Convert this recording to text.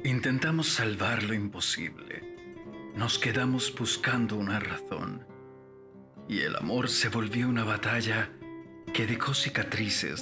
Intentamos salvar lo imposible. Nos quedamos buscando una razón. Y el amor se volvió una batalla que dejó cicatrices